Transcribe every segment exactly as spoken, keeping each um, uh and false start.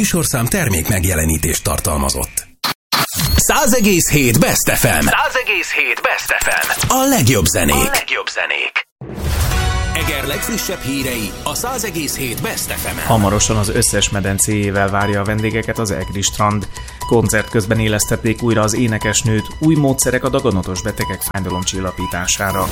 műsorszám termék megjelenítést tartalmazott. száz egész hét Best ef em. száz egész hét Best ef em. A legjobb zenék. A legjobb zenék. Eger legfrissebb hírei a száz egész hét Best ef emen. Hamarosan az összes medencéjével várja a vendégeket az Egri strand. Koncert közben élesztették újra az énekesnőt, új módszerek a daganatos betegek fájdalomcsillapítására.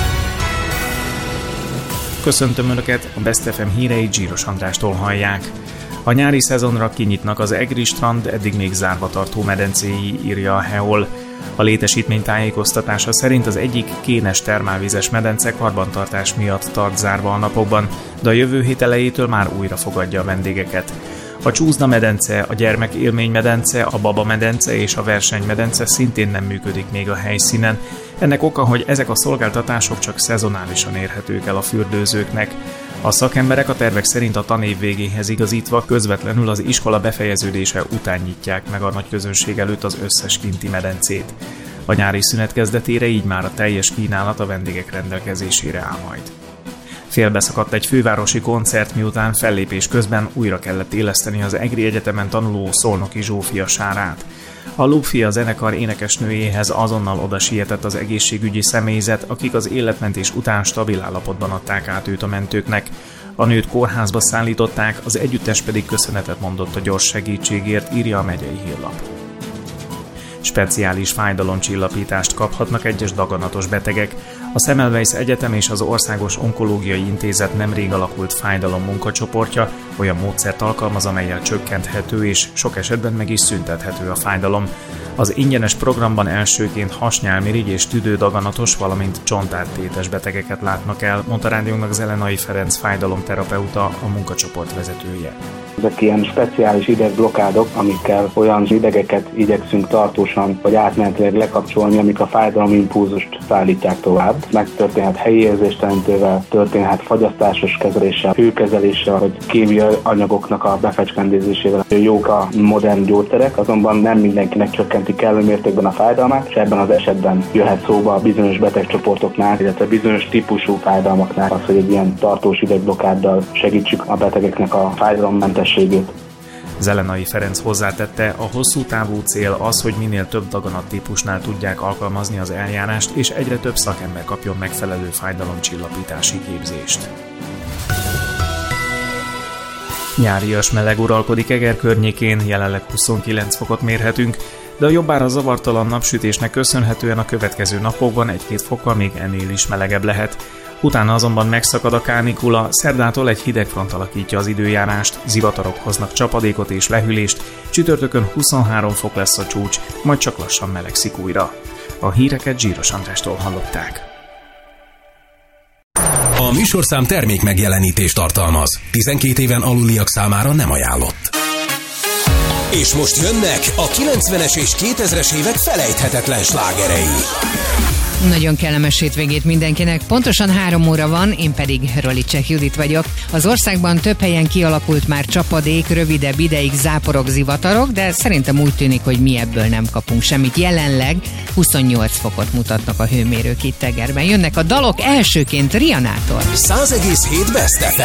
Köszöntöm Önöket, a Best ef em híreit Zsíros Andrástól hallják. A nyári szezonra kinyitnak az Egri strand eddig még zárva tartó medencéi, írja a Heol. A létesítmény tájékoztatása szerint az egyik kénes termálvizes medence karbantartás miatt tart zárva a napokban, de a jövő hét elejétől már újra fogadja a vendégeket. A Csúszda medence, a Gyermekélmény medence, a Baba medence és a Verseny medence szintén nem működik még a helyszínen. Ennek oka, hogy ezek a szolgáltatások csak szezonálisan érhetők el a fürdőzőknek. A szakemberek a tervek szerint a tanév végéhez igazítva közvetlenül az iskola befejeződése után nyitják meg a nagy közönség előtt az összes kinti medencét. A nyári szünet kezdetére így már a teljes kínálat a vendégek rendelkezésére áll majd. Félbeszakadt egy fővárosi koncert, miután fellépés közben újra kellett éleszteni az Egri Egyetemen tanuló Szolnoki Zsófia Sárát. A Lupfia zenekar énekesnőjéhez azonnal oda sietett az egészségügyi személyzet, akik az életmentés után stabil állapotban adták át őt a mentőknek. A nőt kórházba szállították, az együttes pedig köszönetet mondott a gyors segítségért, írja a megyei hírlap. Speciális fájdalomcsillapítást kaphatnak egyes daganatos betegek. A Semmelweis Egyetem és az Országos Onkológiai Intézet nemrég alakult fájdalom munkacsoportja olyan módszert alkalmaz, amellyel csökkenthető és sok esetben meg is szüntethető a fájdalom. Az ingyenes programban elsőként hasnyálmirigy és tüdődaganatos, valamint csontáttétes betegeket látnak el, mondta rádiónak Zelenai Ferenc fájdalomterapeuta, a munkacsoport vezetője. Ezek ilyen speciális idegblokádok, amikkel olyan idegeket igyekszünk tartósan vagy átmenetileg lekapcsolni, amik a fájdalomimpulzust szállítják tovább. Megtörténhet helyi érzéstelenítővel, történhet fagyasztásos kezeléssel, hőkezeléssel, vagy kémiai anyagoknak a befecskendezésével. Jók a modern gyógyszerek, azonban nem mindenkinek csökkenti kellő mértékben a fájdalmát, és ebben az esetben jöhet szóba a bizonyos betegcsoportoknál, illetve bizonyos típusú fájdalmaknál az, hogy egy ilyen tartós idegblokáddal segítsük a betegeknek a fájdalommentességét. Zelenai Ferenc hozzátette, a hosszú távú cél az, hogy minél több daganattípusnál tudják alkalmazni az eljárást, és egyre több szakember kapjon megfelelő fájdalomcsillapítási képzést. Nyárias meleg uralkodik Eger környékén, jelenleg huszonkilenc fokot mérhetünk, de a jobbára zavartalan napsütésnek köszönhetően a következő napokban egy-két fokkal még ennél is melegebb lehet. Utána azonban megszakad a kánikula, szerdától egy hidegfront alakítja az időjárást, zivatarok hoznak csapadékot és lehűlést, csütörtökön huszonhárom fok lesz a csúcs, majd csak lassan melegszik újra. A híreket Zsíros Andrástól hallották. A műsorszám termék megjelenítést tartalmaz. tizenkét éven aluliak számára nem ajánlott. És most jönnek a kilencvenes és kétezres évek felejthetetlen slágerei. Nagyon kellemes hétvégét mindenkinek. Pontosan három óra van, én pedig Rolicsek Judit vagyok. Az országban több helyen kialakult már csapadék, rövidebb ideig záporok, zivatarok, de szerintem úgy tűnik, hogy mi ebből nem kapunk semmit. Jelenleg huszonnyolc fokot mutatnak a hőmérők itt Egerben. Jönnek a dalok, elsőként Rihanától. száz egész hét Best ef em.